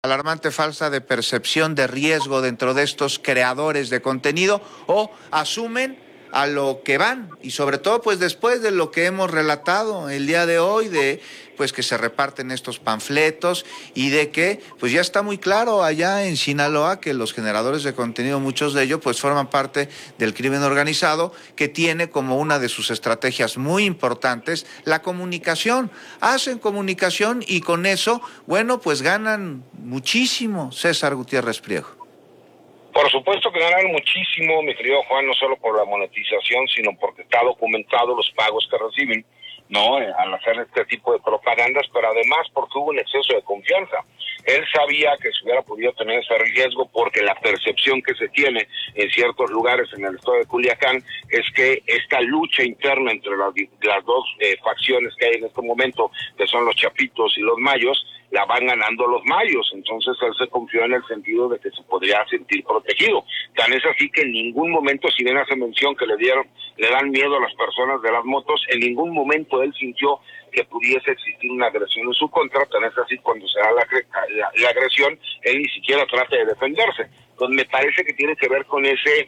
alarmante falta de percepción de riesgo dentro de estos creadores de contenido o asumen a lo que van y sobre todo pues después de lo que hemos relatado el día de hoy de pues que se reparten estos panfletos y de que pues ya está muy claro allá en Sinaloa que los generadores de contenido, muchos de ellos pues forman parte del crimen organizado que tiene como una de sus estrategias muy importantes la comunicación. Hacen comunicación y con eso, bueno, pues ganan muchísimo, César Gutiérrez Priego. Por supuesto que ganan muchísimo, mi querido Juan, no solo por la monetización, sino porque está documentado los pagos que reciben, ¿no? Al hacer este tipo de propagandas, pero además porque hubo un exceso de confianza. Él sabía que se hubiera podido tener ese riesgo porque la percepción que se tiene en ciertos lugares en el estado de Culiacán es que esta lucha interna entre las dos facciones que hay en este momento, que son los chapitos y los mayos, la van ganando los mayos. Entonces él se confió en el sentido de que se podría sentir protegido. Tan es así que en ningún momento, si bien hace mención que le dan miedo a las personas de las motos, en ningún momento él sintió que pudiese existir una agresión en su contra. Tan es así cuando se da la agresión, él ni siquiera trata de defenderse. Entonces me parece que tiene que ver con ese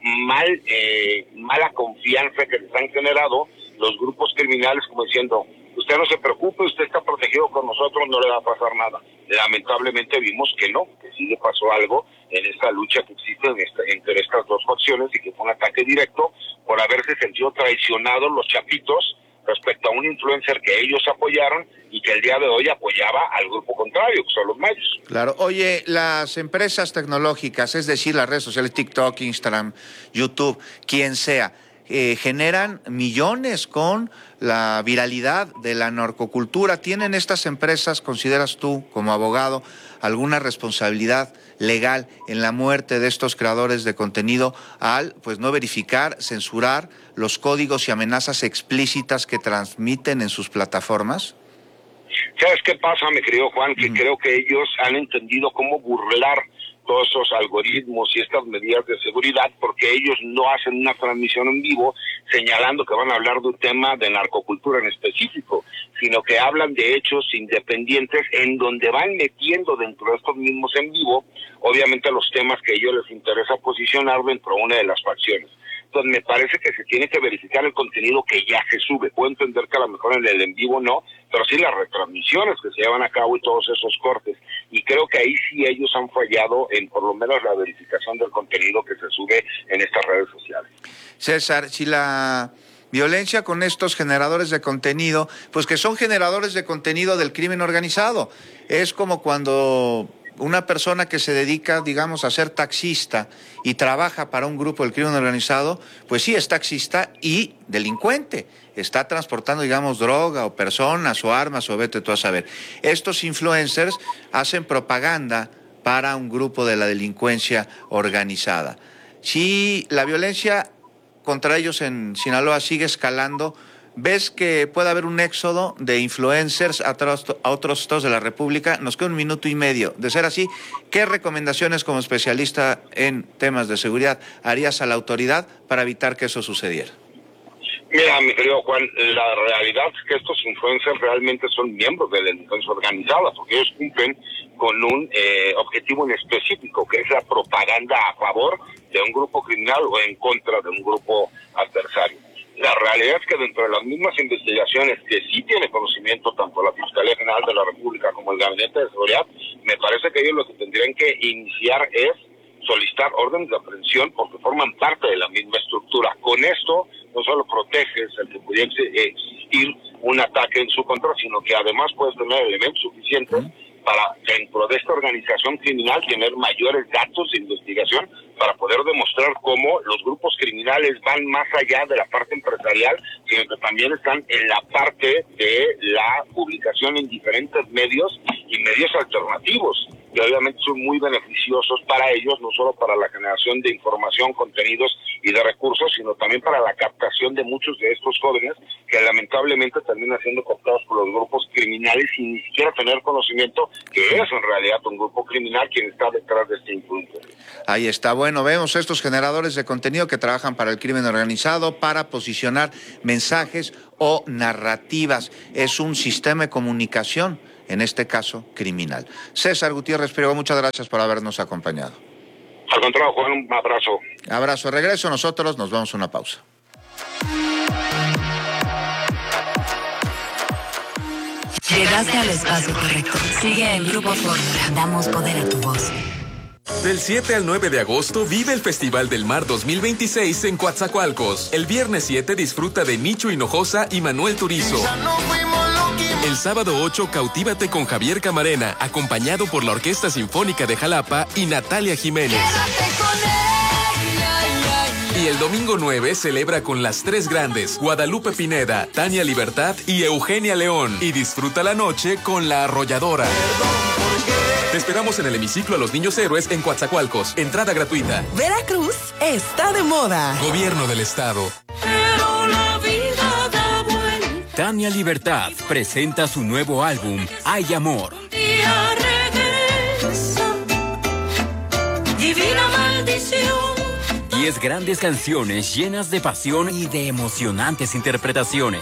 mala confianza que les han generado los grupos criminales, como diciendo: usted no se preocupe, usted está protegido con nosotros, no le va a pasar nada. Lamentablemente vimos que no, que sí le pasó algo en esta lucha que existe entre estas dos facciones y que fue un ataque directo por haberse sentido traicionados los chapitos respecto a un influencer que ellos apoyaron y que el día de hoy apoyaba al grupo contrario, que son los mayos. Claro. Oye, las empresas tecnológicas, es decir, las redes sociales, TikTok, Instagram, YouTube, quien sea, generan millones con la viralidad de la narcocultura. ¿Tienen estas empresas, consideras tú como abogado, alguna responsabilidad legal en la muerte de estos creadores de contenido al pues no verificar, censurar los códigos y amenazas explícitas que transmiten en sus plataformas? ¿Sabes qué pasa, mi querido Juan? Que creo que ellos han entendido cómo burlar todos esos algoritmos y estas medidas de seguridad, porque ellos no hacen una transmisión en vivo señalando que van a hablar de un tema de narcocultura en específico, sino que hablan de hechos independientes en donde van metiendo dentro de estos mismos en vivo, obviamente los temas que a ellos les interesa posicionar dentro de una de las facciones. Entonces me parece que se tiene que verificar el contenido que ya se sube. Puedo entender que a lo mejor en el en vivo no, pero sí las retransmisiones que se llevan a cabo y todos esos cortes. Y creo que ahí sí ellos han fallado en por lo menos la verificación del contenido que se sube en estas redes sociales. César, si la violencia con estos generadores de contenido, pues que son generadores de contenido del crimen organizado, es como cuando una persona que se dedica, digamos, a ser taxista y trabaja para un grupo del crimen organizado, pues sí, es taxista y delincuente. Está transportando, digamos, droga o personas o armas o vete tú a saber. Estos influencers hacen propaganda para un grupo de la delincuencia organizada. Si la violencia contra ellos en Sinaloa sigue escalando, ¿ves que puede haber un éxodo de influencers a otros estados de la República? Nos queda 1 minuto y medio. De ser así, ¿qué recomendaciones como especialista en temas de seguridad harías a la autoridad para evitar que eso sucediera? Mira, mi querido Juan, la realidad es que estos influencers realmente son miembros de la delincuencia organizada, porque ellos cumplen con un objetivo en específico, que es la propaganda a favor de un grupo criminal o en contra de un grupo adversario. La realidad es que dentro de las mismas investigaciones que sí tiene conocimiento tanto la Fiscalía General de la República como el Gabinete de Seguridad, me parece que ellos lo que tendrían que iniciar es solicitar órdenes de aprehensión porque forman parte de la misma estructura. Con esto no solo proteges el que pudiera existir un ataque en su contra, sino que además puedes tener elementos suficientes para, dentro de esta organización criminal, tener mayores datos de investigación para poder demostrar cómo los grupos criminales van más allá de la parte empresarial, sino que también están en la parte de la publicación en diferentes medios y medios alternativos, que obviamente son muy beneficiosos para ellos, no solo para la generación de información, contenidos y de recursos, sino también para la captación de muchos de estos jóvenes que lamentablemente terminan siendo cooptados por los grupos criminales sin ni siquiera tener conocimiento que es en realidad un grupo criminal quien está detrás de este influencer. Ahí está. Bueno, vemos estos generadores de contenido que trabajan para el crimen organizado, para posicionar mensajes o narrativas. Es un sistema de comunicación en este caso criminal. César Gutiérrez Priego, muchas gracias por habernos acompañado. Al contrario, Juan, un abrazo. Abrazo de regreso, nosotros nos vamos a una pausa. Llegaste al espacio correcto. Sigue en Grupo Fórmula. Damos poder a tu voz. Del 7 al 9 de agosto vive el Festival del Mar 2026 en Coatzacoalcos. El viernes 7 disfruta de Nicho Hinojosa y Manuel Turizo. El sábado 8 cautívate con Javier Camarena, acompañado por la Orquesta Sinfónica de Jalapa y Natalia Jiménez. Y el domingo 9 celebra con las tres grandes, Guadalupe Pineda, Tania Libertad y Eugenia León. Y disfruta la noche con La Arrolladora. Te esperamos en el hemiciclo a los Niños Héroes en Coatzacoalcos. Entrada gratuita. Veracruz está de moda. Gobierno del Estado. Pero la vida da vuelta. Tania Libertad presenta su nuevo álbum, Hay Amor. Día regresa. Divina maldición. 10 grandes canciones llenas de pasión y de emocionantes interpretaciones.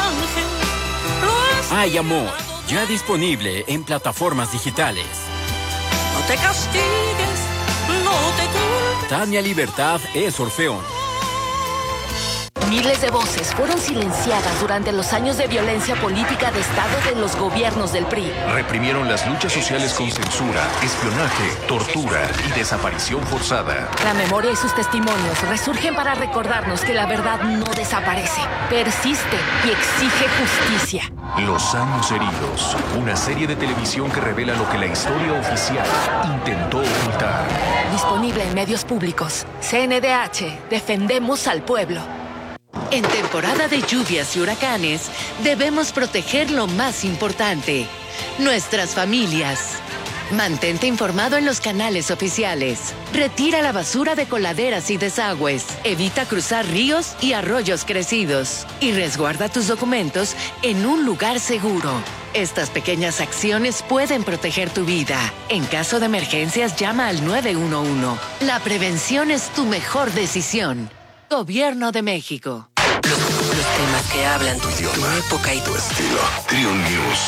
Hay Amor, ya disponible en plataformas digitales. No te castigues, no te culpes. Tania Libertad es Orfeón. Miles de voces fueron silenciadas durante los años de violencia política de Estado de los gobiernos del PRI. Reprimieron las luchas sociales con censura, espionaje, tortura y desaparición forzada. La memoria y sus testimonios resurgen para recordarnos que la verdad no desaparece, persiste y exige justicia. Los años heridos, una serie de televisión que revela lo que la historia oficial intentó ocultar. Disponible en medios públicos. CNDH, defendemos al pueblo. En temporada de lluvias y huracanes, debemos proteger lo más importante, nuestras familias. Mantente informado en los canales oficiales. Retira la basura de coladeras y desagües. Evita cruzar ríos y arroyos crecidos. Y resguarda tus documentos en un lugar seguro. Estas pequeñas acciones pueden proteger tu vida. En caso de emergencias, llama al 911. La prevención es tu mejor decisión. Gobierno de México. Los temas que hablan tu idioma, tu época y tu estilo. Triun News.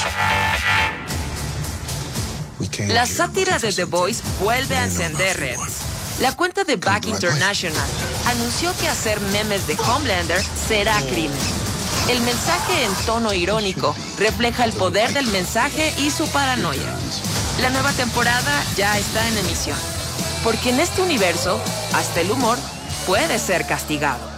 La sátira de The Voice vuelve a encender redes. La cuenta de Back International anunció que hacer memes de Homelander será crimen. El mensaje en tono irónico refleja el poder del mensaje y su paranoia. La nueva temporada ya está en emisión, porque en este universo, hasta el humor puede ser castigado.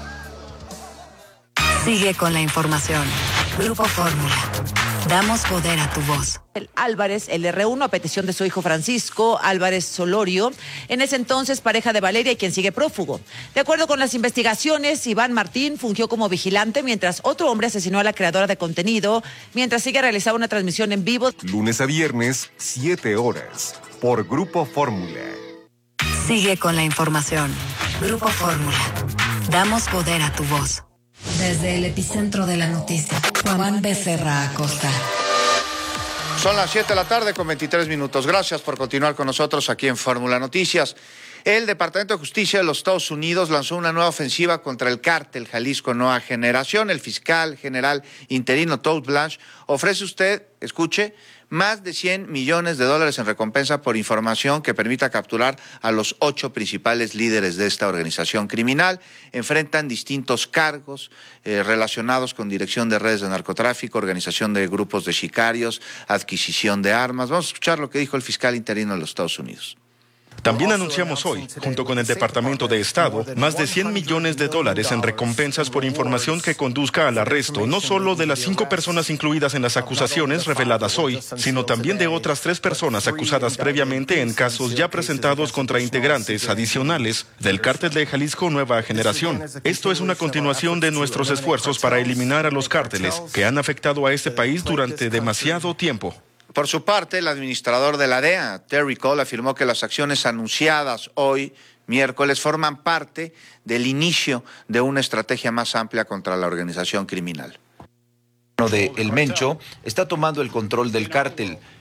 Sigue con la información. Grupo Fórmula. Damos poder a tu voz. Álvarez, el R1, a petición de su hijo Francisco Álvarez Solorio, en ese entonces pareja de Valeria y quien sigue prófugo. De acuerdo con las investigaciones, Iván Martín fungió como vigilante mientras otro hombre asesinó a la creadora de contenido, mientras ella realizaba una transmisión en vivo. Lunes a viernes, 7 horas, por Grupo Fórmula. Sigue con la información. Grupo Fórmula. Damos poder a tu voz. Desde el epicentro de la noticia, Juan Becerra Acosta. Son las 7 de la tarde con 23 minutos. Gracias por continuar con nosotros aquí en Fórmula Noticias. El Departamento de Justicia de los Estados Unidos lanzó una nueva ofensiva contra el cártel Jalisco Nueva Generación. El fiscal general interino Todd Blanche ofrece usted, escuche, más de $100 millones en recompensa por información que permita capturar a los 8 principales líderes de esta organización criminal. Enfrentan distintos cargos relacionados con dirección de redes de narcotráfico, organización de grupos de sicarios, adquisición de armas. Vamos a escuchar lo que dijo el fiscal interino de los Estados Unidos. También anunciamos hoy, junto con el Departamento de Estado, más de $100 millones en recompensas por información que conduzca al arresto no solo de las 5 personas incluidas en las acusaciones reveladas hoy, sino también de otras 3 personas acusadas previamente en casos ya presentados contra integrantes adicionales del cártel de Jalisco Nueva Generación. Esto es una continuación de nuestros esfuerzos para eliminar a los cárteles que han afectado a este país durante demasiado tiempo. Por su parte, el administrador de la DEA, Terry Cole, afirmó que las acciones anunciadas hoy, miércoles, forman parte del inicio de una estrategia más amplia contra la organización criminal. De El Mencho está tomando el control del cártel.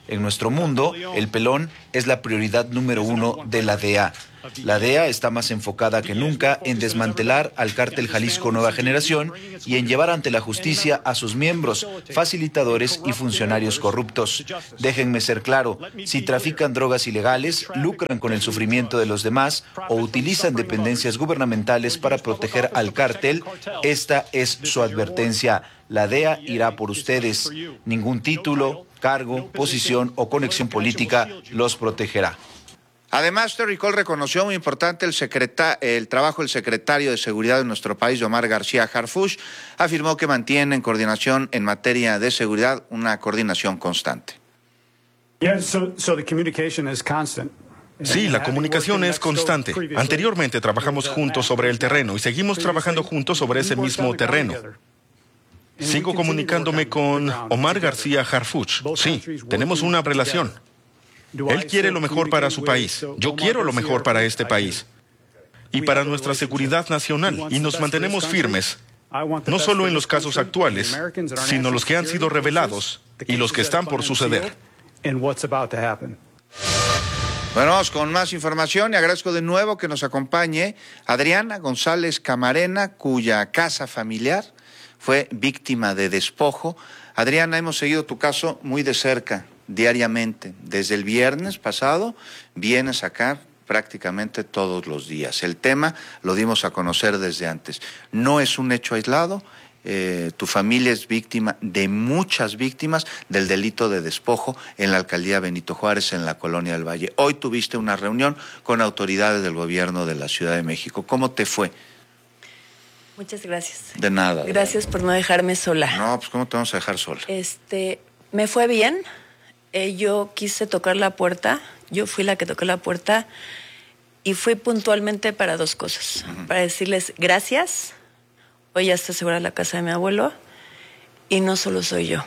En nuestro mundo, el pelón es la prioridad número 1 de la DEA. La DEA está más enfocada que nunca en desmantelar al cártel Jalisco Nueva Generación y en llevar ante la justicia a sus miembros, facilitadores y funcionarios corruptos. Déjenme ser claro, si trafican drogas ilegales, lucran con el sufrimiento de los demás o utilizan dependencias gubernamentales para proteger al cártel, esta es su advertencia. La DEA irá por ustedes. Ningún título, cargo, posición o conexión política los protegerá. Además, Terry Cole reconoció muy importante el trabajo del secretario de Seguridad de nuestro país, Omar García Harfuch. Afirmó que mantiene en coordinación en materia de seguridad una coordinación constante. Sí, la comunicación es constante. Anteriormente trabajamos juntos sobre el terreno y seguimos trabajando juntos sobre ese mismo terreno. Sigo comunicándome con Omar García Harfuch. Sí, tenemos una relación. Él quiere lo mejor para su país. Yo quiero lo mejor para este país y para nuestra seguridad nacional. Y nos mantenemos firmes, no solo en los casos actuales, sino los que han sido revelados y los que están por suceder. Bueno, vamos con más información y agradezco de nuevo que nos acompañe Adriana González Camarena, cuya casa familiar fue víctima de despojo. Adriana, hemos seguido tu caso muy de cerca, diariamente. Desde el viernes pasado vienes acá prácticamente todos los días. El tema lo dimos a conocer desde antes. No es un hecho aislado. Tu familia es víctima de muchas víctimas del delito de despojo en la alcaldía Benito Juárez, en la Colonia del Valle. Hoy tuviste una reunión con autoridades del gobierno de la Ciudad de México. ¿Cómo te fue? Muchas gracias. De nada. Gracias por no dejarme sola. No, pues ¿cómo te vamos a dejar sola? Me fue bien. Yo quise tocar la puerta. Yo fui la que tocó la puerta y fui puntualmente para dos cosas. Para decirles gracias. Hoy ya está segura la casa de mi abuelo y no solo soy yo.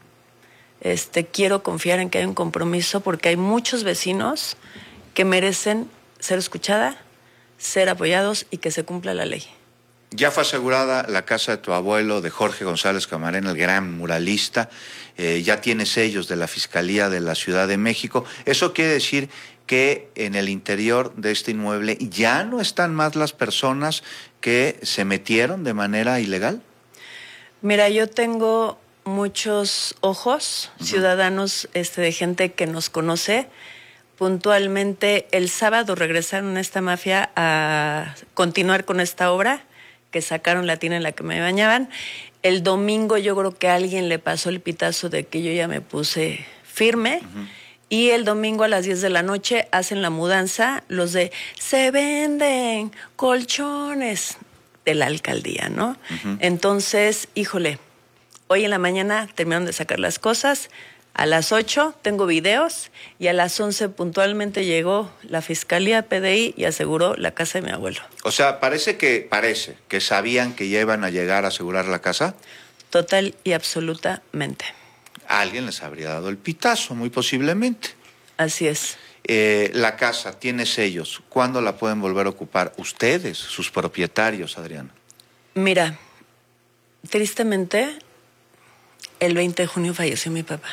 Quiero confiar en que hay un compromiso porque hay muchos vecinos que merecen ser escuchados, ser apoyados y que se cumpla la ley. Ya fue asegurada la casa de tu abuelo, de Jorge González Camarena, el gran muralista. Ya tiene sellos de la Fiscalía de la Ciudad de México. Eso quiere decir que en el interior de este inmueble ya no están más las personas que se metieron de manera ilegal. Mira, yo tengo muchos ojos ciudadanos, de gente que nos conoce. Puntualmente, el sábado regresaron a esta mafia a continuar con esta obra, que sacaron la tina en la que me bañaban. El domingo yo creo que a alguien le pasó el pitazo de que yo ya me puse firme. Y el domingo a las 10 de la noche hacen la mudanza los de se venden colchones de la alcaldía, ¿no? Entonces, híjole, hoy en la mañana terminaron de sacar las cosas. A las 8 tengo videos y a las 11 puntualmente llegó la Fiscalía PDI y aseguró la casa de mi abuelo. O sea, parece que sabían que ya iban a llegar a asegurar la casa. Total y absolutamente. Alguien les habría dado el pitazo, muy posiblemente. Así es. La casa tiene sellos. ¿Cuándo la pueden volver a ocupar ustedes, sus propietarios, Adriana? Mira, tristemente, el 20 de junio falleció mi papá.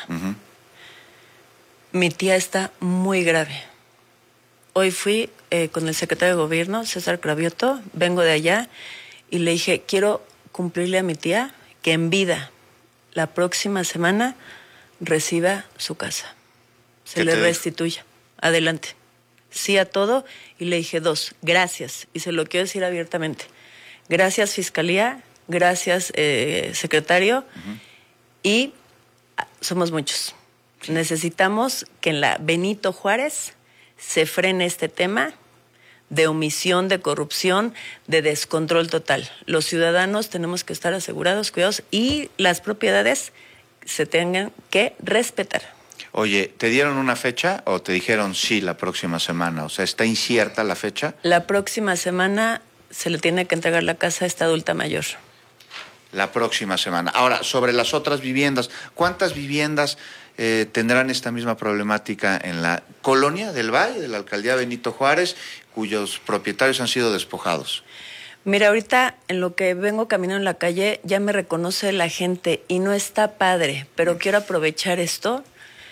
Mi tía está muy grave. Hoy fui con el secretario de Gobierno, César Cravioto, vengo de allá, y le dije, quiero cumplirle a mi tía que en vida, la próxima semana, reciba su casa. Se le restituya. Adelante. Sí a todo. Y le dije 2, gracias. Y se lo quiero decir abiertamente. Gracias, Fiscalía. Gracias, secretario. Y somos muchos. Sí. Necesitamos que en la Benito Juárez se frene este tema de omisión, de corrupción, de descontrol total. Los ciudadanos tenemos que estar asegurados, cuidados, y las propiedades se tengan que respetar. Oye, ¿te dieron una fecha o te dijeron sí la próxima semana? O sea, ¿está incierta la fecha? La próxima semana se le tiene que entregar la casa a esta adulta mayor. La próxima semana. Ahora, sobre las otras viviendas, ¿cuántas viviendas tendrán esta misma problemática en la Colonia del Valle, de la alcaldía Benito Juárez, cuyos propietarios han sido despojados? Mira, ahorita en lo que vengo caminando en la calle ya me reconoce la gente y no está padre, pero quiero aprovechar esto.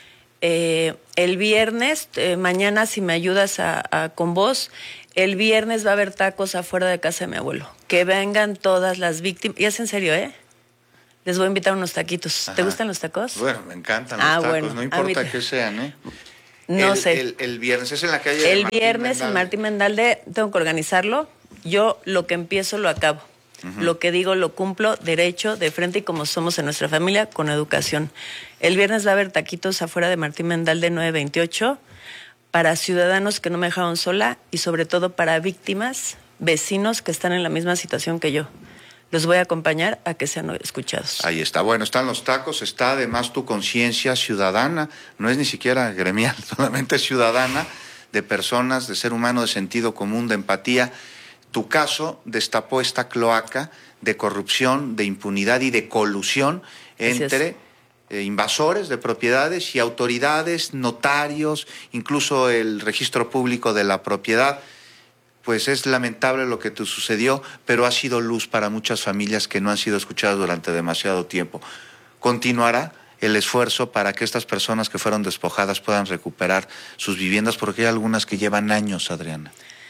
El viernes, mañana si me ayudas con vos, el viernes va a haber tacos afuera de casa de mi abuelo. Que vengan todas las víctimas. Y es en serio, ¿eh? Les voy a invitar unos taquitos. ¿Te gustan los tacos? Bueno, me encantan los tacos, bueno, no importa que sean, ¿eh? No sé. El viernes es en la calle de Martín viernes en Martín Mendalde, tengo que organizarlo. Yo lo que empiezo lo acabo. Lo que digo lo cumplo derecho, de frente y como somos en nuestra familia, con educación. El viernes va a haber taquitos afuera de Martín Mendalde 928 para ciudadanos que no me dejaron sola y sobre todo para víctimas, vecinos que están en la misma situación que yo. Los voy a acompañar a que sean escuchados. Ahí está. Bueno, están los tacos, está además tu conciencia ciudadana, no es ni siquiera gremial, solamente ciudadana, de personas, de ser humano, de sentido común, de empatía. Tu caso destapó esta cloaca de corrupción, de impunidad y de colusión entre invasores de propiedades y autoridades, notarios, incluso el registro público de la propiedad. Pues es lamentable lo que te sucedió, pero ha sido luz para muchas familias que no han sido escuchadas durante demasiado tiempo. Continuará el esfuerzo para que estas personas que fueron despojadas puedan recuperar sus viviendas, porque hay algunas que llevan años, Adriana.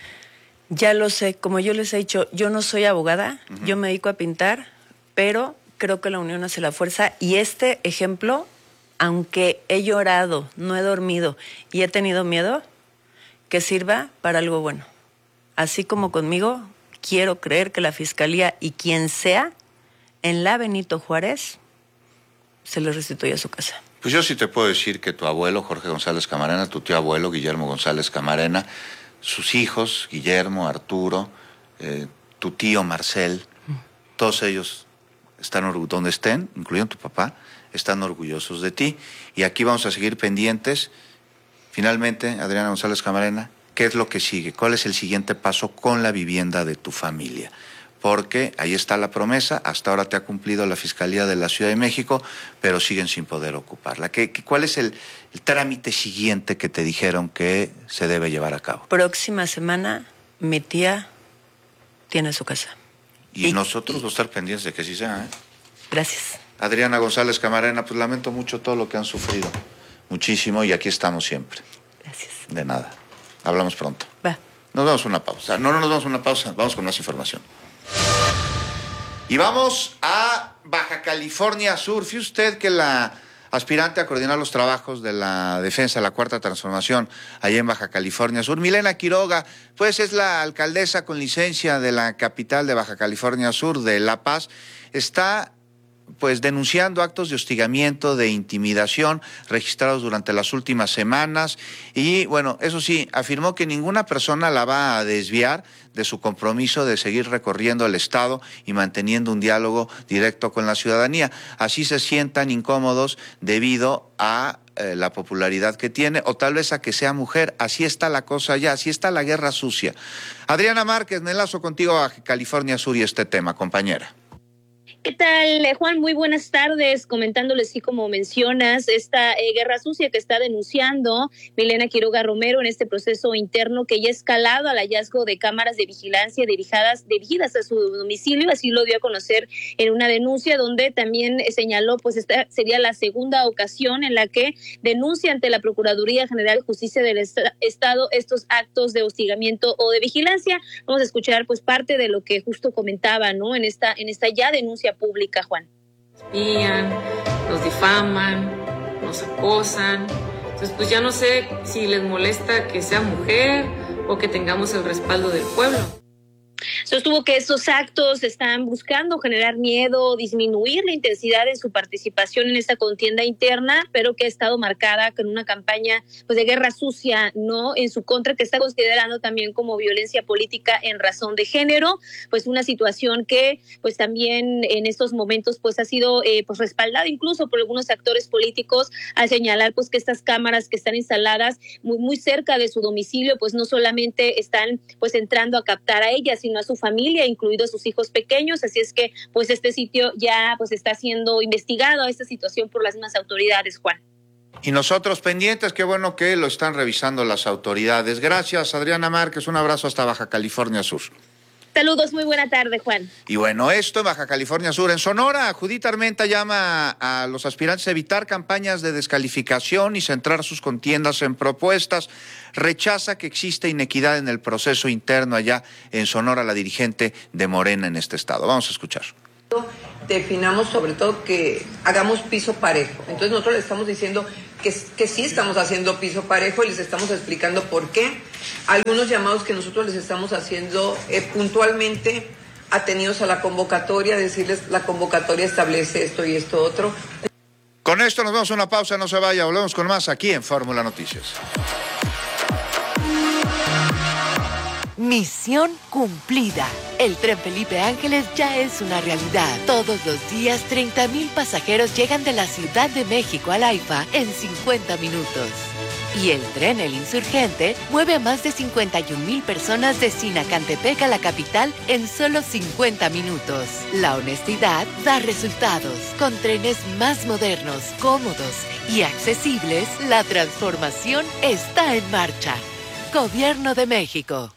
Ya lo sé, como yo les he dicho, yo no soy abogada, yo me dedico a pintar, pero creo que la unión hace la fuerza y este ejemplo, aunque he llorado, no he dormido y he tenido miedo, que sirva para algo bueno. Así como conmigo, quiero creer que la Fiscalía y quien sea en la Benito Juárez se le restituya a su casa. Pues yo sí te puedo decir que tu abuelo, Jorge González Camarena, tu tío abuelo, Guillermo González Camarena, sus hijos, Guillermo, Arturo, tu tío Marcel, todos ellos están donde estén, incluyendo tu papá, están orgullosos de ti. Y aquí vamos a seguir pendientes. Finalmente, Adriana González Camarena, ¿qué es lo que sigue? ¿Cuál es el siguiente paso con la vivienda de tu familia? Porque ahí está la promesa, hasta ahora te ha cumplido la Fiscalía de la Ciudad de México, pero siguen sin poder ocuparla. ¿Cuál es el trámite siguiente que te dijeron que se debe llevar a cabo? Próxima semana, mi tía tiene su casa. Y nosotros vamos a estar pendientes de que sí sea, ¿eh? Gracias. Adriana González Camarena, pues lamento mucho todo lo que han sufrido. Muchísimo, y aquí estamos siempre. Gracias. De nada. Hablamos pronto. Va. Nos damos una pausa. No nos damos una pausa, vamos con más información. Y vamos a Baja California Sur. Fíjese usted que la aspirante a coordinar los trabajos de la defensa de la Cuarta Transformación allá en Baja California Sur, Milena Quiroga, pues es la alcaldesa con licencia de la capital de Baja California Sur, de La Paz, está pues denunciando actos de hostigamiento, de intimidación registrados durante las últimas semanas y bueno, eso sí, afirmó que ninguna persona la va a desviar de su compromiso de seguir recorriendo el estado y manteniendo un diálogo directo con la ciudadanía. Así se sientan incómodos debido a la popularidad que tiene o tal vez a que sea mujer. Así está la cosa ya, así está la guerra sucia. Adriana Márquez, me enlazo contigo a California Sur y este tema, compañera. ¿Qué tal, Juan? Muy buenas tardes. Comentándoles, sí, como mencionas, esta guerra sucia que está denunciando Milena Quiroga Romero en este proceso interno que ya ha escalado al hallazgo de cámaras de vigilancia dirigidas a su domicilio. Así lo dio a conocer en una denuncia donde también señaló, pues esta sería la segunda ocasión en la que denuncia ante la Procuraduría General de Justicia del Estado estos actos de hostigamiento o de vigilancia. Vamos a escuchar pues parte de lo que justo comentaba, ¿no? En esta ya denuncia pública, Juan. Espían, nos difaman, nos acosan. Entonces, pues ya no sé si les molesta que sea mujer o que tengamos el respaldo del pueblo. Sostuvo que estos actos están buscando generar miedo, disminuir la intensidad en su participación en esta contienda interna, pero que ha estado marcada con una campaña pues de guerra sucia, no en su contra, que está considerando también como violencia política en razón de género, pues una situación que pues también en estos momentos pues ha sido pues respaldada incluso por algunos actores políticos al señalar pues que estas cámaras que están instaladas muy cerca de su domicilio pues no solamente están pues entrando a captar a ella, sino a su familia, incluidos sus hijos pequeños. Así es que pues este sitio ya pues está siendo investigado, esta situación, por las mismas autoridades, Juan. Y nosotros pendientes, qué bueno que lo están revisando las autoridades. Gracias, Adriana Márquez, un abrazo hasta Baja California Sur. Saludos, muy buena tarde, Juan. Y bueno, esto en Baja California Sur. En Sonora, Judith Armenta llama a los aspirantes a evitar campañas de descalificación y centrar sus contiendas en propuestas. Rechaza que existe inequidad en el proceso interno allá en Sonora, la dirigente de Morena en este estado. Vamos a escuchar. Definamos sobre todo que hagamos piso parejo. Entonces nosotros le estamos diciendo que sí estamos haciendo piso parejo y les estamos explicando por qué. Algunos llamados que nosotros les estamos haciendo puntualmente atenidos a la convocatoria, decirles la convocatoria establece esto y esto otro. Con esto nos vamos a una pausa, no se vaya, volvemos con más aquí en Fórmula Noticias. Misión cumplida. El tren Felipe Ángeles ya es una realidad. Todos los días 30,000 pasajeros llegan de la Ciudad de México al AIFA en 50 minutos. Y el tren El Insurgente mueve a más de 51,000 personas de Sinacantepec a la capital en solo 50 minutos. La honestidad da resultados. Con trenes más modernos, cómodos y accesibles, la transformación está en marcha. Gobierno de México.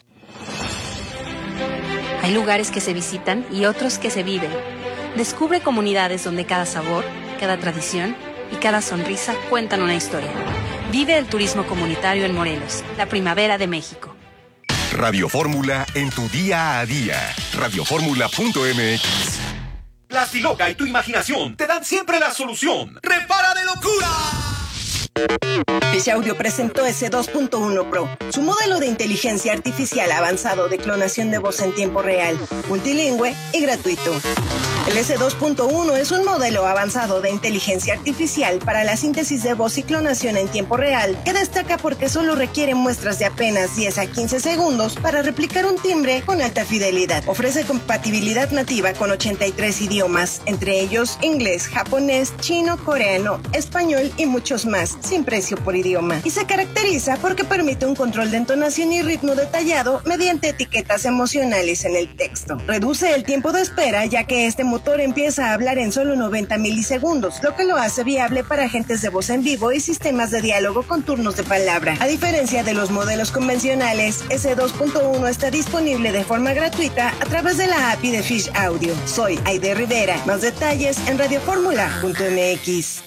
Hay lugares que se visitan y otros que se viven. Descubre comunidades donde cada sabor, cada tradición y cada sonrisa cuentan una historia. Vive el turismo comunitario en Morelos, la primavera de México. Radio Fórmula en tu día a día. Radioformula.mx. Plastiloca y tu imaginación te dan siempre la solución. ¡Repara de locura! Fish Audio presentó S2.1 Pro, su modelo de inteligencia artificial avanzado de clonación de voz en tiempo real, multilingüe y gratuito. El S2.1 es un modelo avanzado de inteligencia artificial para la síntesis de voz y clonación en tiempo real, que destaca porque solo requiere muestras de apenas 10 a 15 segundos para replicar un timbre con alta fidelidad. Ofrece compatibilidad nativa con 83 idiomas, entre ellos inglés, japonés, chino, coreano, español y muchos más, sin precio por idioma. Y se caracteriza porque permite un control de entonación y ritmo detallado mediante etiquetas emocionales en el texto. Reduce el tiempo de espera, ya que este motor empieza a hablar en solo 90 milisegundos, lo que lo hace viable para agentes de voz en vivo y sistemas de diálogo con turnos de palabra. A diferencia de los modelos convencionales, S2.1 está disponible de forma gratuita a través de la API de Fish Audio. Soy Aide Rivera. Más detalles en radioformula.mx.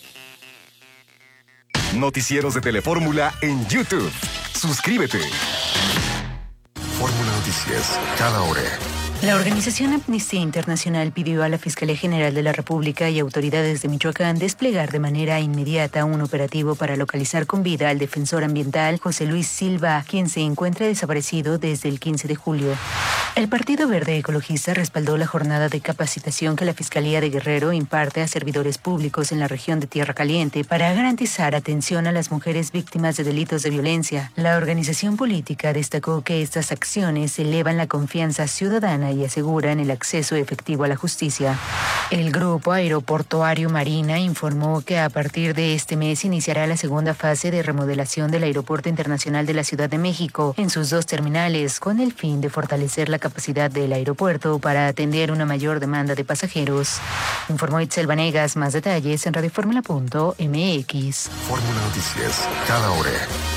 Noticieros de Telefórmula en YouTube. Suscríbete. Fórmula Noticias, cada hora. La organización Amnistía Internacional pidió a la Fiscalía General de la República y autoridades de Michoacán desplegar de manera inmediata un operativo para localizar con vida al defensor ambiental José Luis Silva, quien se encuentra desaparecido desde el 15 de julio. El Partido Verde Ecologista respaldó la jornada de capacitación que la Fiscalía de Guerrero imparte a servidores públicos en la región de Tierra Caliente para garantizar atención a las mujeres víctimas de delitos de violencia. La organización política destacó que estas acciones elevan la confianza ciudadana y aseguran el acceso efectivo a la justicia. El Grupo Aeroportuario Marina informó que a partir de este mes iniciará la segunda fase de remodelación del Aeropuerto Internacional de la Ciudad de México en sus 2 terminales, con el fin de fortalecer la capacidad del aeropuerto para atender una mayor demanda de pasajeros. Informó Itzel Vanegas. Más detalles en radioformula.mx. Fórmula Noticias, cada hora.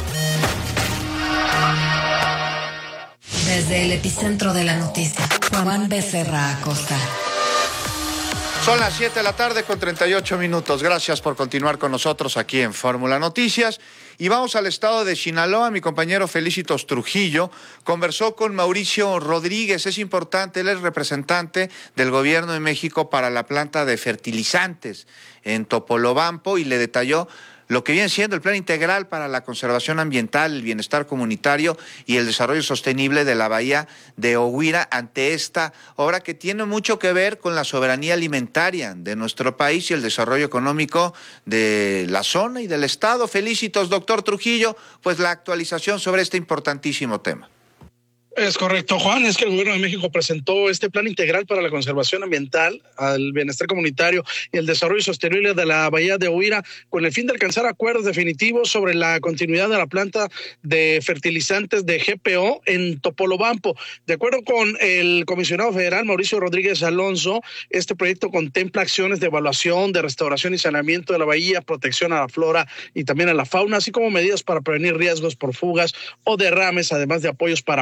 Desde el epicentro de la noticia, Juan Becerra Acosta. Son las 7 de la tarde con 38 minutos. Gracias por continuar con nosotros aquí en Fórmula Noticias. Y vamos al estado de Sinaloa. Mi compañero Felicitos Trujillo conversó con Mauricio Rodríguez. Es importante, él es representante del gobierno de México para la planta de fertilizantes en Topolobampo y le detalló lo que viene siendo el Plan Integral para la Conservación Ambiental, el Bienestar Comunitario y el Desarrollo Sostenible de la Bahía de Oguira ante esta obra que tiene mucho que ver con la soberanía alimentaria de nuestro país y el desarrollo económico de la zona y del Estado. Felicitos, doctor Trujillo, pues la actualización sobre este importantísimo tema. Es correcto, Juan. Es que el Gobierno de México presentó este Plan Integral para la Conservación Ambiental, el Bienestar Comunitario y el Desarrollo Sostenible de la Bahía de Oguira, con el fin de alcanzar acuerdos definitivos sobre la continuidad de la planta de fertilizantes de GPO en Topolobampo. De acuerdo con el comisionado federal Mauricio Rodríguez Alonso, este proyecto contempla acciones de evaluación, de restauración y saneamiento de la bahía, protección a la flora y también a la fauna, así como medidas para prevenir riesgos por fugas o derrames, además de apoyos para pescadores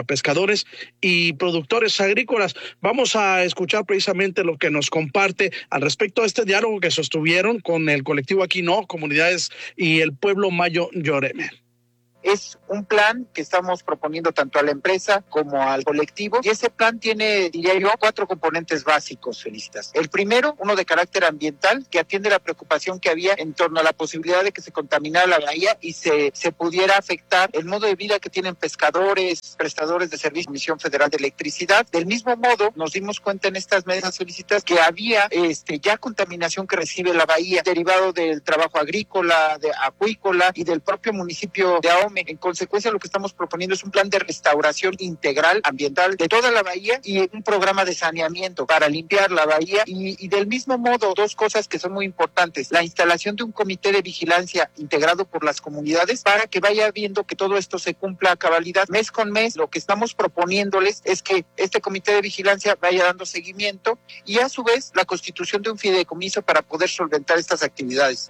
consumidores y productores agrícolas. Vamos a escuchar precisamente lo que nos comparte al respecto de este diálogo que sostuvieron con el colectivo Aquino, Comunidades y el Pueblo Mayo Yoreme. Es un plan que estamos proponiendo tanto a la empresa como al colectivo, y ese plan tiene, diría yo, 4 componentes básicos, Felicitas. El primero, uno de carácter ambiental, que atiende la preocupación que había en torno a la posibilidad de que se contaminara la bahía y se pudiera afectar el modo de vida que tienen pescadores, prestadores de servicio de Comisión Federal de Electricidad. Del mismo modo, nos dimos cuenta en estas mesas, Felicitas, que había ya contaminación que recibe la bahía, derivado del trabajo agrícola, acuícola y del propio municipio de Ahome. En consecuencia, lo que estamos proponiendo es un plan de restauración integral ambiental de toda la bahía y un programa de saneamiento para limpiar la bahía y del mismo modo, 2 cosas que son muy importantes: la instalación de un comité de vigilancia integrado por las comunidades para que vaya viendo que todo esto se cumpla a cabalidad mes con mes. Lo que estamos proponiéndoles es que este comité de vigilancia vaya dando seguimiento y a su vez la constitución de un fideicomiso para poder solventar estas actividades.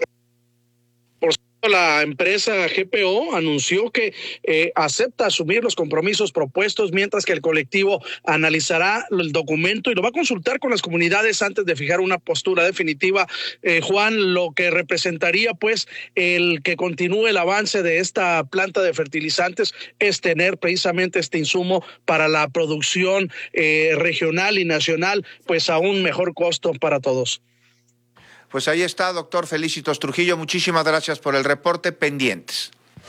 La empresa GPO anunció que acepta asumir los compromisos propuestos, mientras que el colectivo analizará el documento y lo va a consultar con las comunidades antes de fijar una postura definitiva. Juan, lo que representaría pues el que continúe el avance de esta planta de fertilizantes es tener precisamente este insumo para la producción regional y nacional, pues a un mejor costo para todos. Pues ahí está, doctor Felicitos Trujillo. Muchísimas gracias por el reporte. Pendientes.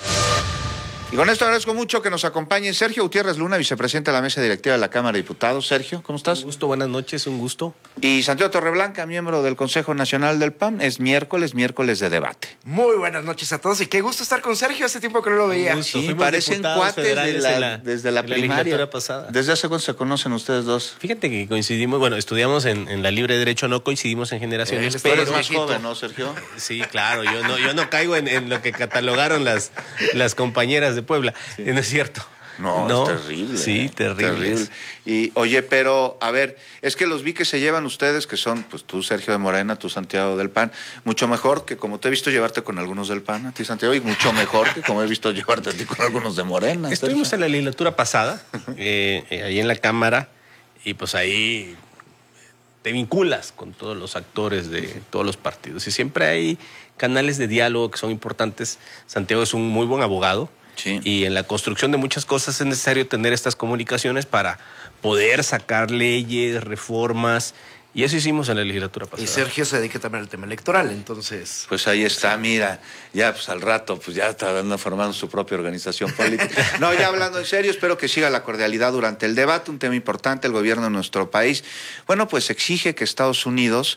Y con esto agradezco mucho que nos acompañe Sergio Gutiérrez Luna, vicepresidente de la Mesa Directiva de la Cámara de Diputados. Sergio, ¿cómo estás? Un gusto, buenas noches, un gusto. Y Santiago Torreblanca, miembro del Consejo Nacional del PAN. Es miércoles de debate. Muy buenas noches a todos y qué gusto estar con Sergio, hace tiempo que no lo veía. Sí, parecen cuates desde la primaria. Pasada. ¿Desde hace cuánto se conocen ustedes dos? Fíjate que coincidimos, bueno, estudiamos en la Libre Derecho, no coincidimos en generaciones. Pero eres más joven, ¿no, Sergio? Sí, claro, yo no caigo en lo que catalogaron las compañeras de Puebla. Sí. ¿No es cierto? No, es terrible. Sí, terrible. Y oye, pero a ver, es que los vi que se llevan ustedes, que son, pues tú Sergio de Morena, tú Santiago del PAN, mucho mejor que como te he visto llevarte con algunos del PAN, a ti Santiago, y mucho mejor que como he visto llevarte a ti con algunos de Morena. Estuvimos Sergio. En la legislatura pasada, ahí en la Cámara, y pues ahí te vinculas con todos los actores de todos los partidos. Y siempre hay canales de diálogo que son importantes. Santiago es un muy buen abogado. Sí. Y en la construcción de muchas cosas es necesario tener estas comunicaciones para poder sacar leyes, reformas, y eso hicimos en la legislatura pasada. Y Sergio se dedica también al tema electoral, entonces... Pues ahí está, mira, ya pues al rato pues ya está formando su propia organización política. No, ya hablando en serio, espero que siga la cordialidad durante el debate, un tema importante. El gobierno de nuestro país, bueno, pues exige que Estados Unidos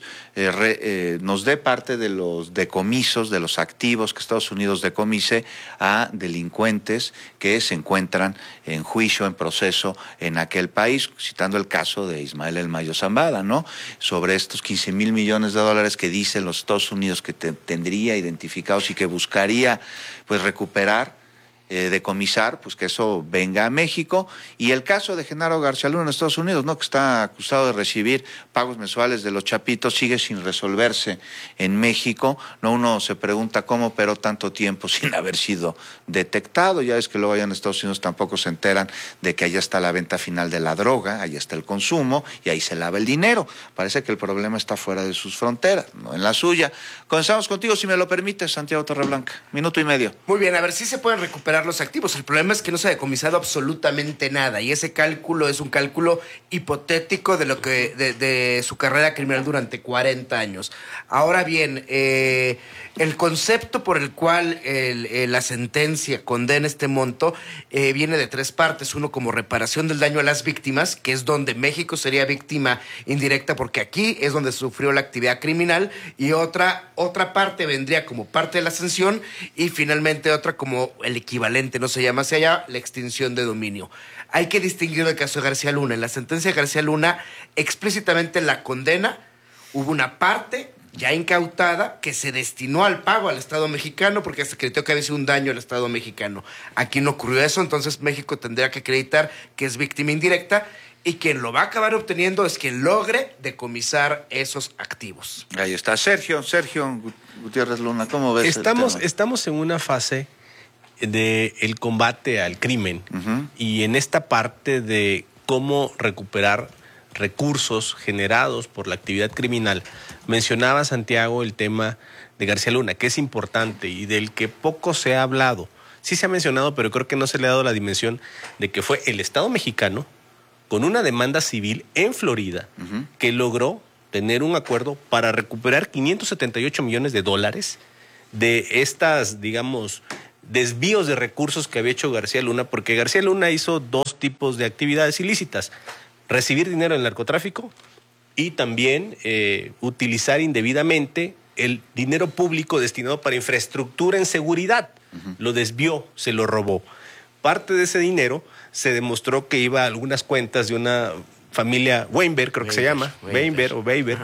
nos dé parte de los decomisos, de los activos que Estados Unidos decomise a delincuentes que se encuentran en juicio, en proceso en aquel país, citando el caso de Ismael El Mayo Zambada, ¿no? Sobre estos 15,000 millones de dólares que dicen los Estados Unidos que tendría identificados y que buscaría pues recuperar, decomisar, pues que eso venga a México. Y el caso de Genaro García Luna en Estados Unidos, ¿no? Que está acusado de recibir pagos mensuales de los chapitos, sigue sin resolverse en México, ¿no? Uno se pregunta cómo operó tanto tiempo sin haber sido detectado. Ya es que luego allá en Estados Unidos tampoco se enteran de que allá está la venta final de la droga, allá está el consumo y ahí se lava el dinero. Parece que el problema está fuera de sus fronteras, no en la suya. Comenzamos contigo, si me lo permites, Santiago Torreblanca. 1.5 minutos. Muy bien, a ver si se pueden recuperar los activos. El problema es que no se ha decomisado absolutamente nada y ese cálculo es un cálculo hipotético de lo que de su carrera criminal durante 40 años. Ahora bien, el concepto por el cual la sentencia condena este monto viene de 3 partes. Uno, como reparación del daño a las víctimas, que es donde México sería víctima indirecta porque aquí es donde sufrió la actividad criminal, y otra parte vendría como parte de la sanción, y finalmente otra como el equivalente, no se llama hacia allá, la extinción de dominio. Hay que distinguir el caso de García Luna. En la sentencia de García Luna, explícitamente en la condena, hubo una parte ya incautada que se destinó al pago al Estado mexicano porque se acreditó que había sido un daño al Estado mexicano. Aquí no ocurrió eso, entonces México tendría que acreditar que es víctima indirecta, y quien lo va a acabar obteniendo es quien logre decomisar esos activos. Ahí está. Sergio Gutiérrez Luna, ¿cómo ves Estamos en una fase del combate al crimen y en esta parte de cómo recuperar recursos generados por la actividad criminal. Mencionaba, Santiago, el tema de García Luna, que es importante y del que poco se ha hablado. Sí se ha mencionado, pero creo que no se le ha dado la dimensión de que fue el Estado mexicano con una demanda civil en Florida que logró tener un acuerdo para recuperar $578 millones de estas, digamos, desvíos de recursos que había hecho García Luna, porque García Luna hizo dos tipos de actividades ilícitas: recibir dinero del narcotráfico y también utilizar indebidamente el dinero público destinado para infraestructura en seguridad. Lo desvió, se lo robó. Parte de ese dinero se demostró que iba a algunas cuentas de una familia Weinberg, creo que se llama, Weinberg,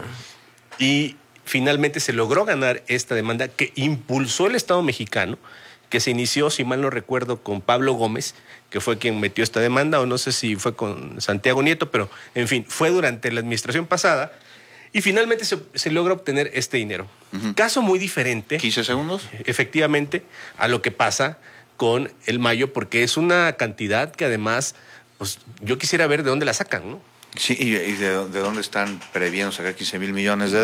y finalmente se logró ganar esta demanda que impulsó el Estado mexicano, que se inició, si mal no recuerdo, con Pablo Gómez, que fue quien metió esta demanda, o no sé si fue con Santiago Nieto, pero en fin, fue durante la administración pasada, y finalmente se logra obtener este dinero. Caso muy diferente. 15 segundos. Efectivamente, a lo que pasa con el Mayo, porque es una cantidad que además, pues yo quisiera ver de dónde la sacan, ¿no? Sí, y de dónde están previendo sacar $15,000 millones.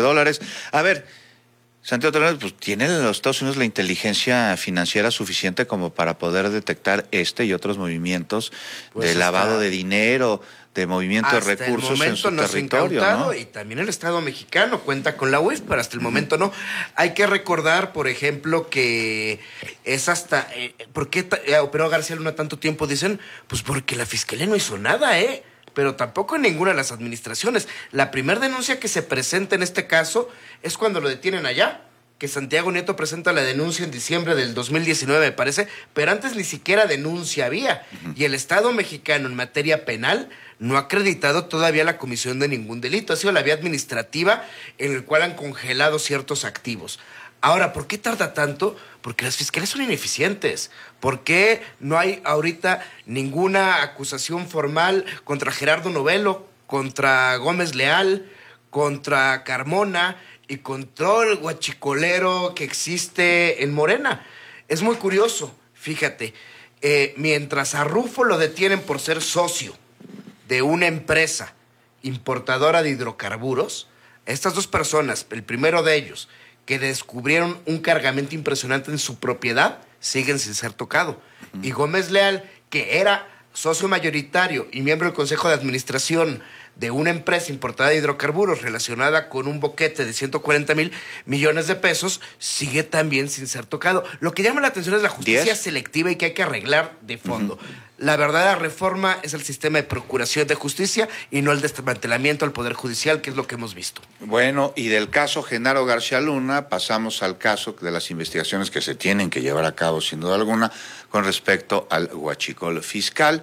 A ver, Santiago, pues ¿tiene los Estados Unidos la inteligencia financiera suficiente como para poder detectar este y otros movimientos de lavado de dinero, de movimiento de recursos en su territorio, ¿no? Y también el Estado mexicano cuenta con la UIF, pero hasta el momento no. Hay que recordar, por ejemplo, que es hasta... ¿por qué operó García Luna tanto tiempo? Dicen, pues porque la Fiscalía no hizo nada, pero tampoco en ninguna de las administraciones. La primera denuncia que se presenta en este caso es cuando lo detienen allá, que Santiago Nieto presenta la denuncia en diciembre del 2019, me parece, pero antes ni siquiera denuncia había. Y el Estado mexicano en materia penal no ha acreditado todavía la comisión de ningún delito. Ha sido la vía administrativa en la cual han congelado ciertos activos. Ahora, ¿por qué tarda tanto? Porque las fiscalías son ineficientes. ¿Por qué no hay ahorita ninguna acusación formal contra Gerardo Novelo, contra Gómez Leal, contra Carmona y contra el guachicolero que existe en Morena? Es muy curioso, fíjate. Mientras a Rufo lo detienen por ser socio de una empresa importadora de hidrocarburos, estas dos personas, el primero de ellos, que descubrieron un cargamento impresionante en su propiedad, siguen sin ser tocado. Y Gómez Leal, que era socio mayoritario y miembro del Consejo de Administración de una empresa importada de hidrocarburos relacionada con un boquete de $140,000 millones, sigue también sin ser tocado. Lo que llama la atención es la justicia selectiva y que hay que arreglar de fondo. La verdadera reforma es el sistema de procuración de justicia y no el desmantelamiento al Poder Judicial, que es lo que hemos visto. Bueno, y del caso Genaro García Luna pasamos al caso de las investigaciones que se tienen que llevar a cabo, sin duda alguna, con respecto al huachicol fiscal.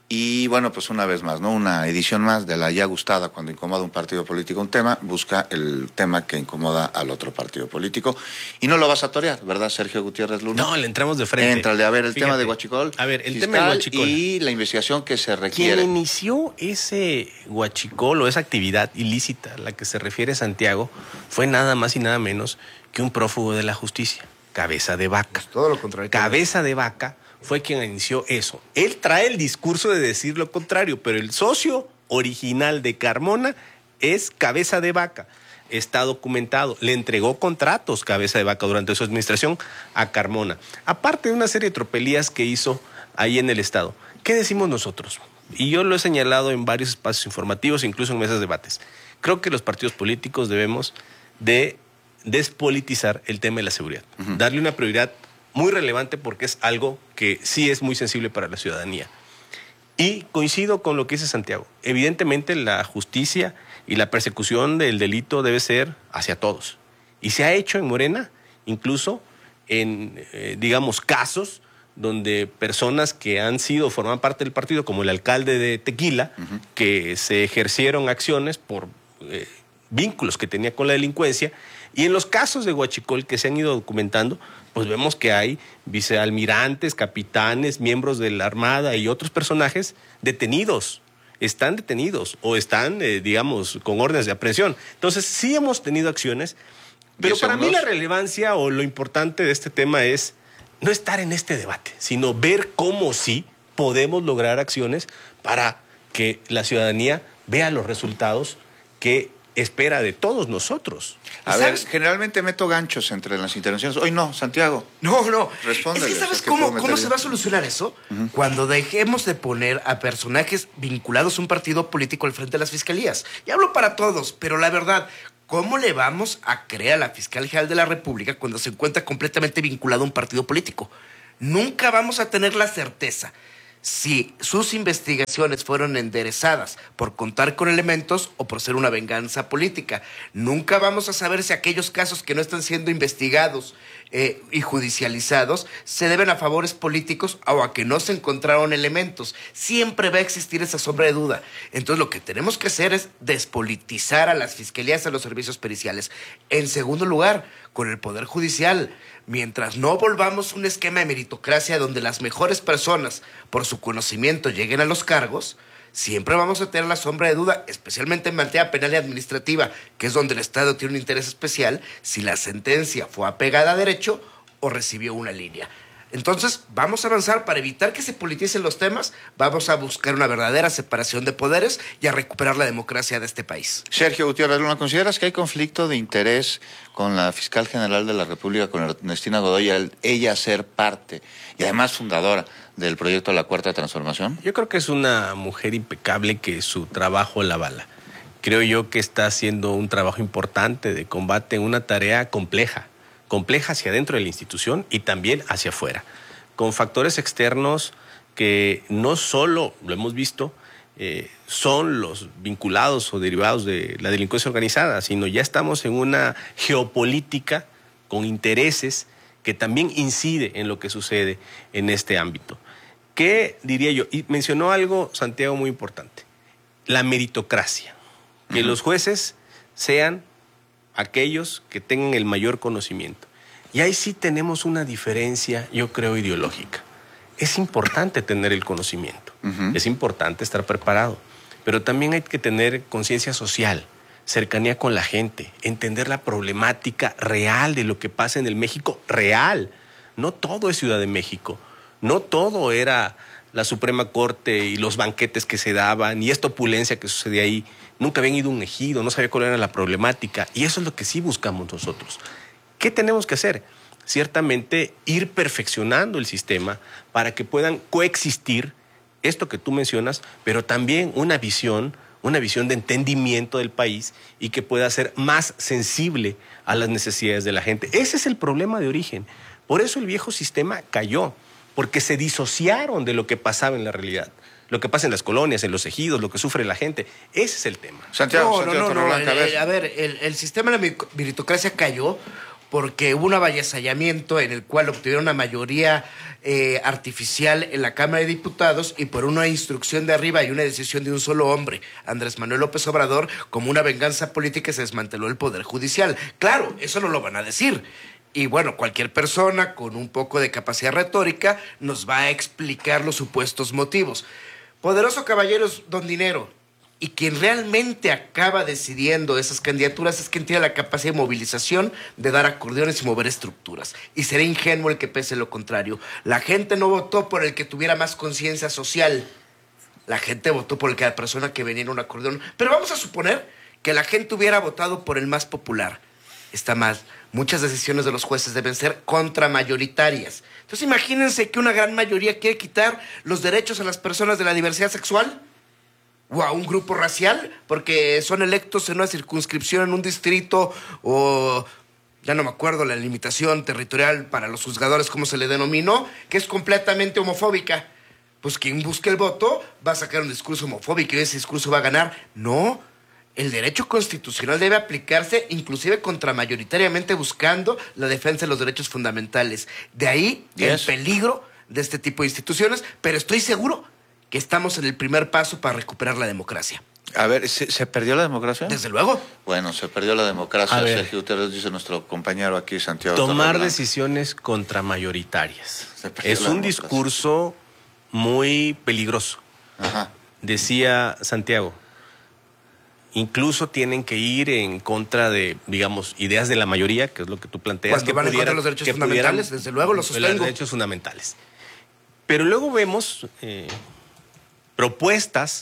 Y bueno, pues una vez más, ¿no? Una edición más de la ya gustada: cuando incomoda un partido político un tema, busca el tema que incomoda al otro partido político. Y no lo vas a torear, ¿verdad, Sergio Gutiérrez Luna? No, le entramos de frente. Éntrale, a ver, el tema de huachicol. A ver, el fiscal tema del huachicol. Y la investigación que se requiere. Quien inició ese huachicol o esa actividad ilícita a la que se refiere Santiago fue nada más y nada menos que un prófugo de la justicia, Cabeza de Vaca. Pues todo lo contrario. Cabeza de Vaca fue quien inició eso. Él trae el discurso de decir lo contrario, pero el socio original de Carmona es Cabeza de Vaca. Está documentado. Le entregó contratos Cabeza de Vaca durante su administración a Carmona. Aparte de una serie de tropelías que hizo ahí en el Estado. ¿Qué decimos nosotros? Y yo lo he señalado en varios espacios informativos, incluso en mesas de debates. Creo que los partidos políticos debemos de despolitizar el tema de la seguridad. Darle una prioridad muy relevante, porque es algo que sí es muy sensible para la ciudadanía. Y coincido con lo que dice Santiago. Evidentemente la justicia y la persecución del delito debe ser hacia todos. Y se ha hecho en Morena, incluso en, digamos, casos donde personas que han sido, forman parte del partido, como el alcalde de Tequila, que se ejercieron acciones por vínculos que tenía con la delincuencia. Y en los casos de huachicol que se han ido documentando, pues vemos que hay vicealmirantes, capitanes, miembros de la Armada y otros personajes detenidos. Están detenidos o están, digamos, con órdenes de aprehensión. Entonces, sí hemos tenido acciones, pero para mí la relevancia o lo importante de este tema es no estar en este debate, sino ver cómo sí podemos lograr acciones para que la ciudadanía vea los resultados que espera de todos nosotros. A ver, generalmente meto ganchos entre las intervenciones. Hoy no, Santiago. No. Respóndele. Es que ¿sabes cómo se va a solucionar eso? Cuando dejemos de poner a personajes vinculados a un partido político al frente de las fiscalías. Y hablo para todos, pero la verdad, ¿cómo le vamos a creer a la fiscal general de la República cuando se encuentra completamente vinculado a un partido político? Nunca vamos a tener la certeza si sus investigaciones fueron enderezadas por contar con elementos o por ser una venganza política. Nunca vamos a saber si aquellos casos que no están siendo investigados y judicializados se deben a favores políticos o a que no se encontraron elementos. Siempre va a existir esa sombra de duda. Entonces lo que tenemos que hacer es despolitizar a las fiscalías, a los servicios periciales. En segundo lugar, con el Poder Judicial. Mientras no volvamos un esquema de meritocracia donde las mejores personas, por su conocimiento, lleguen a los cargos, siempre vamos a tener la sombra de duda, especialmente en materia penal y administrativa, que es donde el Estado tiene un interés especial, si la sentencia fue apegada a derecho o recibió una línea. Entonces, vamos a avanzar para evitar que se politicen los temas, vamos a buscar una verdadera separación de poderes y a recuperar la democracia de este país. Sergio Gutiérrez Luna, ¿consideras que hay conflicto de interés con la fiscal general de la República, con Ernestina Godoy, al ella ser parte y además fundadora del proyecto de la Cuarta Transformación? Yo creo que es una mujer impecable que su trabajo la avala. Creo yo que está haciendo un trabajo importante de combate en una tarea compleja hacia adentro de la institución y también hacia afuera, con factores externos que no solo, lo hemos visto, son los vinculados o derivados de la delincuencia organizada, sino ya estamos en una geopolítica con intereses que también incide en lo que sucede en este ámbito. ¿Qué diría yo? Y mencionó algo, Santiago, muy importante, la meritocracia, que los jueces sean aquellos que tengan el mayor conocimiento. Y ahí sí tenemos una diferencia, yo creo, ideológica. Es importante tener el conocimiento, es importante estar preparado, pero también hay que tener conciencia social, cercanía con la gente, entender la problemática real de lo que pasa en el México real. No todo es Ciudad de México, no todo era la Suprema Corte y los banquetes que se daban y esta opulencia que sucedía ahí. Nunca habían ido a un ejido, no sabía cuál era la problemática y eso es lo que sí buscamos nosotros. ¿Qué tenemos que hacer? Ciertamente ir perfeccionando el sistema para que puedan coexistir esto que tú mencionas, pero también una visión de entendimiento del país y que pueda ser más sensible a las necesidades de la gente. Ese es el problema de origen. Por eso el viejo sistema cayó, porque se disociaron de lo que pasaba en la realidad. Lo que pasa en las colonias, en los ejidos, lo que sufre la gente. Ese es el tema. Santiago, el sistema de la meritocracia cayó porque hubo un avasallamiento en el cual obtuvieron una mayoría artificial en la Cámara de Diputados y por una instrucción de arriba y una decisión de un solo hombre, Andrés Manuel López Obrador, como una venganza política se desmanteló el Poder Judicial. Claro, eso no lo van a decir. Y bueno, cualquier persona con un poco de capacidad retórica nos va a explicar los supuestos motivos. Poderoso caballero es don dinero. Y quien realmente acaba decidiendo esas candidaturas es quien tiene la capacidad de movilización, de dar acordeones y mover estructuras. Y será ingenuo el que pese lo contrario. La gente no votó por el que tuviera más conciencia social. La gente votó por la persona que venía en un acordeón. Pero vamos a suponer que la gente hubiera votado por el más popular. Está mal. Muchas decisiones de los jueces deben ser contramayoritarias. Entonces imagínense que una gran mayoría quiere quitar los derechos a las personas de la diversidad sexual o a un grupo racial porque son electos en una circunscripción en un distrito o ya no me acuerdo la limitación territorial para los juzgadores, como se le denominó, que es completamente homofóbica. Pues quien busque el voto va a sacar un discurso homofóbico y ese discurso va a ganar. No, el derecho constitucional debe aplicarse inclusive contramayoritariamente buscando la defensa de los derechos fundamentales. De ahí el peligro de este tipo de instituciones, pero estoy seguro que estamos en el primer paso para recuperar la democracia. A ver, ¿se perdió la democracia? Desde luego. Bueno, se perdió la democracia, Sergio Gutiérrez, dice nuestro compañero aquí, Santiago. Tomar decisiones contramayoritarias. Es un discurso muy peligroso. Decía Santiago, incluso tienen que ir en contra de, digamos, ideas de la mayoría, que es lo que tú planteas. Cuando van en contra de los derechos fundamentales, desde luego lo sostengo. Los derechos fundamentales. Pero luego vemos propuestas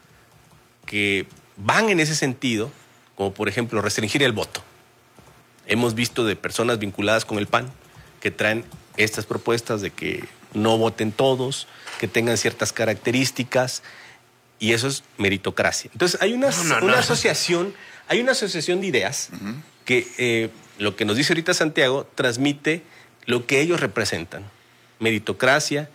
que van en ese sentido, como por ejemplo restringir el voto. Hemos visto de personas vinculadas con el PAN que traen estas propuestas de que no voten todos, que tengan ciertas características, y eso es meritocracia. Entonces hay una asociación, hay una asociación de ideas que lo que nos dice ahorita Santiago transmite lo que ellos representan: meritocracia,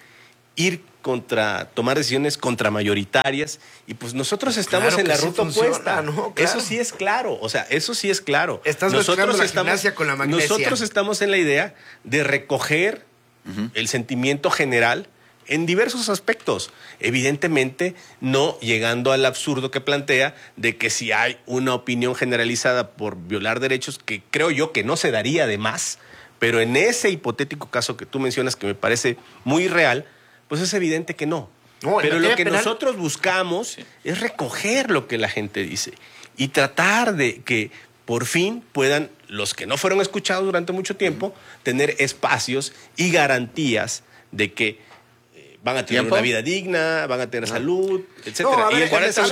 tomar decisiones contramayoritarias, y pues nosotros estamos en la ruta opuesta. ¿no? Claro. Eso sí es claro, o sea, eso sí es claro. Nosotros la gimnasia con la magnesia. Nosotros estamos en la idea de recoger el sentimiento general en diversos aspectos, evidentemente no llegando al absurdo que plantea de que si hay una opinión generalizada por violar derechos, que creo yo que no se daría de más, pero en ese hipotético caso que tú mencionas, que me parece muy real, pues es evidente que no. Pero lo que nosotros buscamos es recoger lo que la gente dice y tratar de que por fin puedan los que no fueron escuchados durante mucho tiempo tener espacios y garantías de que van a tener una vida digna, van a tener salud, etcétera. Y 40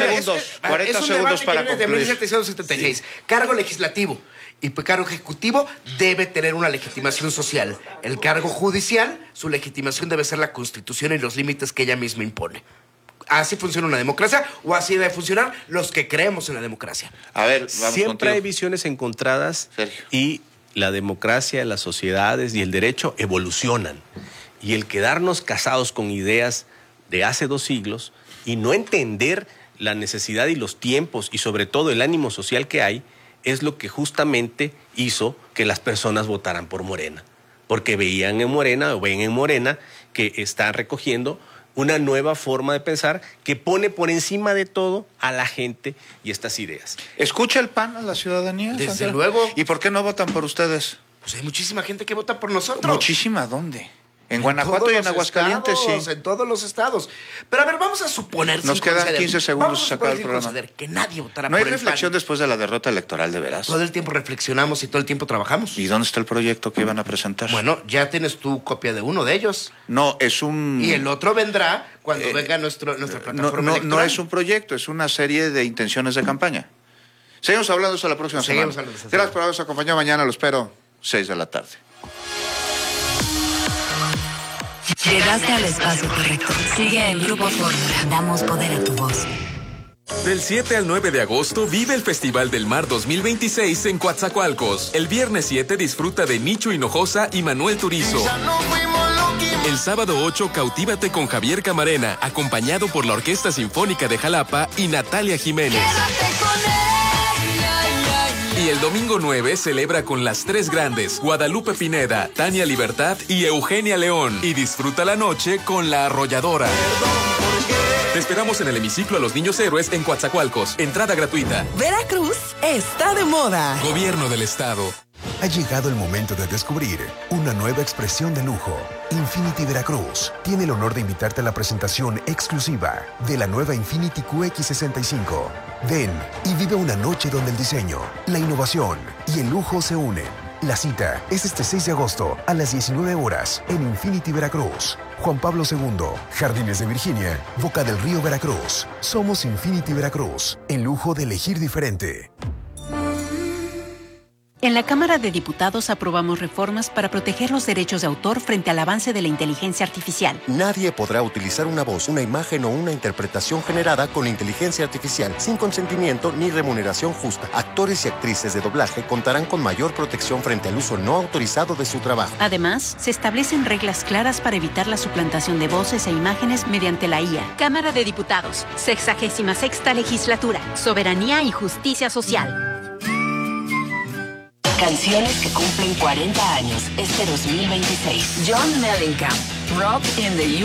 segundos para concluir. De 1776. Cargo legislativo y cargo ejecutivo debe tener una legitimación social. El cargo judicial, su legitimación debe ser la Constitución y los límites que ella misma impone. Así funciona una democracia, o así debe funcionar los que creemos en la democracia. A ver, vamos siempre contigo. Hay visiones encontradas, Sergio. Y la democracia, las sociedades y el derecho evolucionan. Y el quedarnos casados con ideas de hace 2 siglos y no entender la necesidad y los tiempos y sobre todo el ánimo social que hay, es lo que justamente hizo que las personas votaran por Morena. Porque veían en Morena o ven en Morena que están recogiendo una nueva forma de pensar que pone por encima de todo a la gente y estas ideas. ¿Escucha el PAN a la ciudadanía? Desde Santiago? luego. ¿Y por qué no votan por ustedes? Pues hay muchísima gente que vota por nosotros. ¿Muchísima? ¿Dónde? En Guanajuato y en Aguascalientes, estados, sí. En todos los estados. Pero a ver, vamos a suponer... Nos quedan 15 segundos a sacar el programa. Que nadie votará ¿No por hay reflexión después de la derrota electoral, de veras? Todo el tiempo reflexionamos y todo el tiempo trabajamos. ¿Y dónde está el proyecto que iban a presentar? Bueno, ya tienes tu copia de uno de ellos. No, es un... Y el otro vendrá cuando venga nuestra plataforma electoral. No es un proyecto, es una serie de intenciones de campaña. Seguimos hablando eso la próxima semana. Gracias por habernos acompañado. Mañana lo espero, 6 de la tarde. Llegaste al espacio correcto. Sigue en Grupo Fórmula. Damos poder a tu voz. Del 7 al 9 de agosto vive el Festival del Mar 2026 en Coatzacoalcos. El viernes 7 disfruta de Nicho Hinojosa y Manuel Turizo. El sábado 8 cautívate con Javier Camarena, acompañado por la Orquesta Sinfónica de Jalapa y Natalia Jiménez. Y el domingo 9 celebra con las 3 grandes, Guadalupe Pineda, Tania Libertad y Eugenia León. Y disfruta la noche con La Arrolladora. Te esperamos en el hemiciclo a los Niños Héroes en Coatzacoalcos. Entrada gratuita. Veracruz está de moda. Gobierno del Estado. Ha llegado el momento de descubrir una nueva expresión de lujo. Infiniti Veracruz tiene el honor de invitarte a la presentación exclusiva de la nueva Infiniti QX65. Ven y vive una noche donde el diseño, la innovación y el lujo se unen. La cita es este 6 de agosto a las 19 horas en Infiniti Veracruz. Juan Pablo II, Jardines de Virginia, Boca del Río Veracruz. Somos Infiniti Veracruz, el lujo de elegir diferente. En la Cámara de Diputados aprobamos reformas para proteger los derechos de autor frente al avance de la inteligencia artificial. Nadie podrá utilizar una voz, una imagen o una interpretación generada con inteligencia artificial sin consentimiento ni remuneración justa. Actores y actrices de doblaje contarán con mayor protección frente al uso no autorizado de su trabajo. Además, se establecen reglas claras para evitar la suplantación de voces e imágenes mediante la IA. Cámara de Diputados, 66ª Legislatura, Soberanía y Justicia Social. Canciones que cumplen 40 años este 2026. John Mellencamp, Rock in the